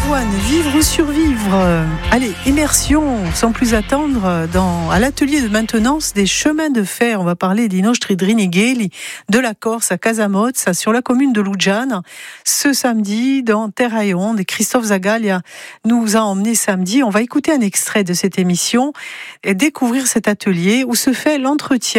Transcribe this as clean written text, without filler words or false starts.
Balavoine, vivre ou survivre. Allez, immersion, sans plus attendre, à l'atelier de maintenance des chemins de fer. On va parler d'Inostri Drinigeli, de la Corse à Casamozza, sur la commune de Luggiane. Ce samedi, dans Terre à Onde, et Christophe Zagalia nous a emmenés samedi. On va écouter un extrait de cette émission et découvrir cet atelier où se fait l'entretien